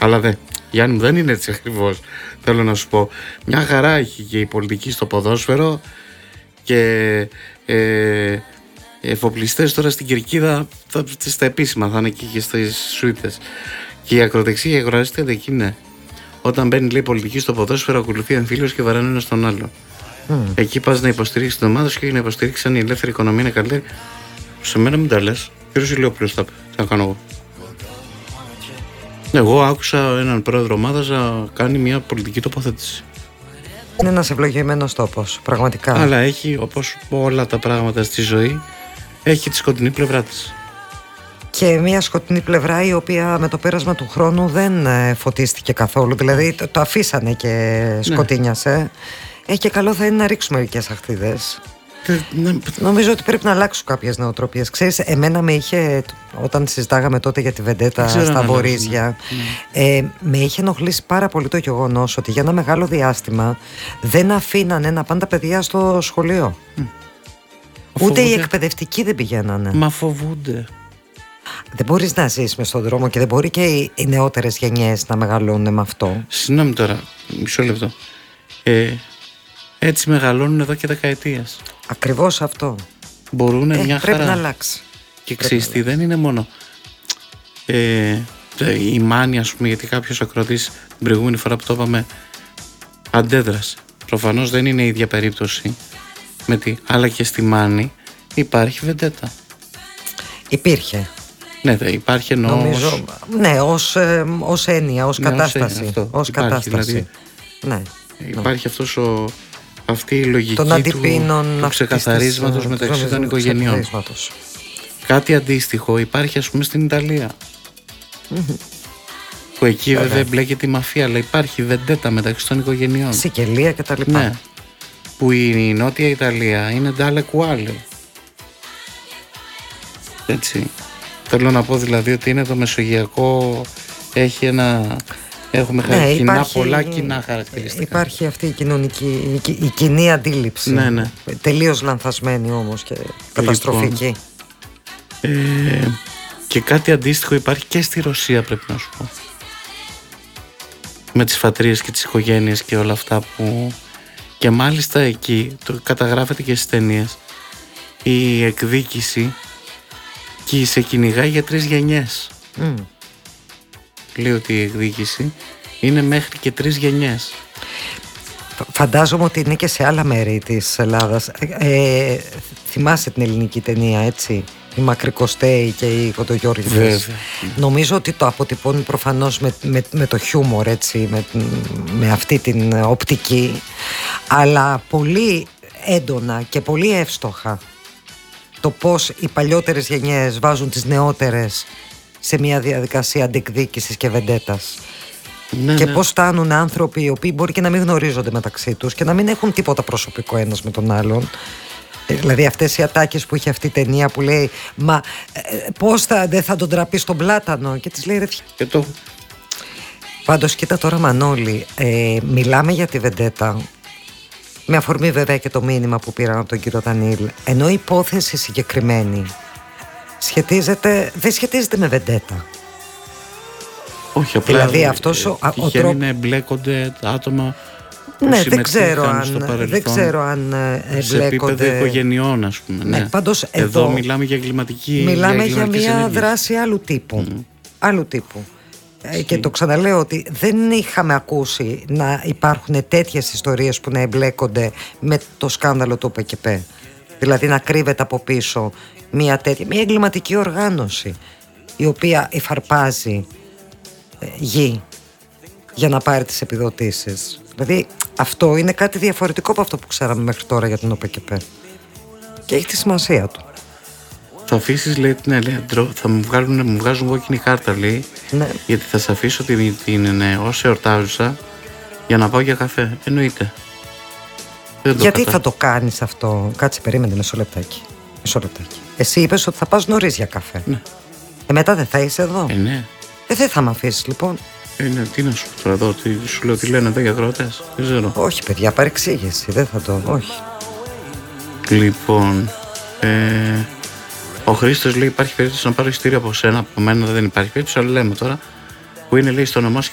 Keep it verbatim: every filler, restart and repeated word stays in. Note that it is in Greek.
Αλλά δε, Γιάννη μου, δεν είναι έτσι ακριβώς. Θέλω να σου πω. Μια χαρά έχει και η πολιτική στο ποδόσφαιρο και ε, εφοπλιστές τώρα στην Κερκίδα θα, στα επίσημα θα είναι εκεί και στις σουίτες. Και η ακροδεξία και η ακροαριστερά εκεί είναι. Όταν μπαίνει λέει πολιτική στο ποδόσφαιρο, ακολουθεί εμφύλιος και βαραίνει ένα στον άλλο. Mm. Εκεί πας να υποστηρίξεις την ομάδα σου και να υποστηρίξεις αν η ελεύθερη οικονομία είναι καλύτερη. Σε μένα μην τα λες. Κύριος Ηλιόπουλος τα πει. Τι να κάνω εγώ. Εγώ άκουσα έναν πρόεδρο ομάδας να κάνει μια πολιτική τοποθέτηση. Είναι ένας ευλογημένος τόπος, πραγματικά. Αλλά έχει, όπως όλα τα πράγματα στη ζωή, έχει τη σκοτεινή πλευρά της. Και μια σκοτεινή πλευρά η οποία με το πέρασμα του χρόνου δεν φωτίστηκε καθόλου. Δηλαδή το, το αφήσανε και σκοτίνιασε. Ναι. Έχει και καλό θα είναι να ρίξουμε μερικές αχτίδες. Ναι. Νομίζω ότι πρέπει να αλλάξουν κάποιες νοοτροπίες. Ξέρεις, εμένα με είχε, όταν συζητάγαμε τότε για τη Βεντέτα στα Βορίζια, ναι. ε, με είχε ενοχλήσει πάρα πολύ το γεγονός ότι για ένα μεγάλο διάστημα δεν αφήνανε να πάνε τα παιδιά στο σχολείο. Mm. Ούτε φοβούνται. Οι εκπαιδευτικοί δεν πηγαίνανε. Μα φοβούνται. Δεν μπορείς να ζεις μες στον δρόμο και δεν μπορεί και οι, οι νεότερες γενιές να μεγαλώνουν με αυτό. Συγγνώμη τώρα, μισό λεπτό. Ε, έτσι μεγαλώνουν εδώ και δεκαετίες. Ακριβώς αυτό. Μπορούν ε, μια πρέπει χαρά. να αλλάξει. Και ξέρεις τι, δεν είναι μόνο ε, η μάνη, ας πούμε, γιατί κάποιος ακροατής την προηγούμενη φορά που το είπαμε αντέδρασε. Προφανώς δεν είναι η ίδια περίπτωση με τι, αλλά και στη μάνη υπάρχει βεντέτα. Υπήρχε. Ναι, υπάρχει εννοώ. Νομίζω, ως... Ναι, ως, ε, ως έννοια, ως ναι, κατάσταση. Ως, αυτό. ως υπάρχει, κατάσταση. Δηλαδή, ναι. Υπάρχει αυτός ο, αυτή η λογική του, του ξεκαθαρίσματος της, μεταξύ των οικογενειών. Κάτι αντίστοιχο υπάρχει, ας πούμε, στην Ιταλία. Mm-hmm. Που εκεί βέβαια, βέβαια μπλέκεται η μαφία, αλλά υπάρχει βεντέτα μεταξύ των οικογενειών. Σικελία και τα λοιπά. Ναι. Που η Νότια Ιταλία είναι ντάλε κουάλε. Έτσι. Θέλω να πω δηλαδή ότι είναι το μεσογειακό, έχει ένα... Έχουμε ναι, κοινά, υπάρχει, πολλά κοινά χαρακτηριστικά. Υπάρχει αυτή η κοινωνική, η, η κοινή αντίληψη. Ναι, ναι. Τελείως λανθασμένη όμως και καταστροφική. Λοιπόν, ε, και κάτι αντίστοιχο υπάρχει και στη Ρωσία, πρέπει να σου πω. Με τις φατρίες και τις οικογένειες και όλα αυτά που... Και μάλιστα εκεί, το καταγράφεται και στις ταινίες, η εκδίκηση και σε κυνηγάει για τρεις γενιές. Mm. Λέει ότι η εκδίκηση είναι μέχρι και τρεις γενιές. Φαντάζομαι ότι είναι και σε άλλα μέρη της Ελλάδας. Ε, θυμάσαι την ελληνική ταινία, έτσι, οι Μακρικοστέοι και οι Κοντογιώργηδες. Νομίζω ότι το αποτυπώνει προφανώς με, με, με το χιούμορ, έτσι, με, με αυτή την οπτική, αλλά πολύ έντονα και πολύ εύστοχα το πώς οι παλιότερες γενιές βάζουν τις νεότερες σε μια διαδικασία αντεκδίκησης και βεντέτας. Ναι, και ναι. πώς φτάνουν άνθρωποι οι οποίοι μπορεί και να μην γνωρίζονται μεταξύ τους και να μην έχουν τίποτα προσωπικό ένας με τον άλλον. Δηλαδή αυτές οι ατάκες που είχε αυτή η ταινία που λέει «Μα ε, πώς θα, δεν θα τον τραπεί στον πλάτανο» και της λέει «Ρε και το... Πάντως κοίτα τώρα Μανώλη, ε, μιλάμε για τη βεντέτα με αφορμή βέβαια και το μήνυμα που πήραν από τον κύριο Δανίλ, ενώ η υπόθεση συγκεκριμένη σχετίζεται, δεν σχετίζεται με βεντέτα. Όχι, απλά δηλαδή αυτός ο, ο τυχαίνει τρόπο... να εμπλέκονται τα άτομα που ναι, δεν ξέρω, αν, στο παρελθόν, δεν ξέρω αν εμπλέκονται σε επίπεδο οικογενειών, ας πούμε. Ναι, ναι. Πάντως εδώ, εδώ μιλάμε για εγκληματική μιλάμε για, για μια ενέργειες. δράση άλλου τύπου, mm. άλλου τύπου. Mm. Και το ξαναλέω ότι δεν είχαμε ακούσει να υπάρχουν τέτοιες ιστορίες που να εμπλέκονται με το σκάνδαλο του ΠΚΠ. Δηλαδή να κρύβεται από πίσω μια τέτοια, μια εγκληματική οργάνωση η οποία υφαρπάζει γη για να πάρει τις επιδοτήσεις. Δηλαδή αυτό είναι κάτι διαφορετικό από αυτό που ξέραμε μέχρι τώρα για την ΟΠΚΠ και έχει τη σημασία του. Θα αφήσεις, λέει, την Ελέντρο, θα μου, βγάλουν, μου βγάζουν κόκκινη κάρτα, λέει, ναι. γιατί θα σε αφήσω την, την ναι, ως εορτάζουσα για να πάω για καφέ. Εννοείται. Γιατί θα το κάνεις αυτό? Κάτσε, περίμενε μισό λεπτάκι. Μισό λεπτάκι. Εσύ είπες ότι θα πας νωρίς για καφέ. Ναι. Ε, μετά δεν θα είσαι εδώ. Ε, ναι. Ε, δεν θα με αφήσεις λοιπόν. Ε, ναι, τι να σου πω τώρα εδώ, τι, σου λέω τι λένε εδώ για ακροατές. Δεν ξέρω. Όχι, παιδιά, παρεξήγηση. Δεν θα το. Όχι. Λοιπόν. Ε, ο Χρήστος λέει: υπάρχει περίπτωση να πάρω εισιτήριο από σένα. Από μένα δεν υπάρχει περίπτωση, αλλά λέμε τώρα. Που είναι, λέει, στο όνομά σου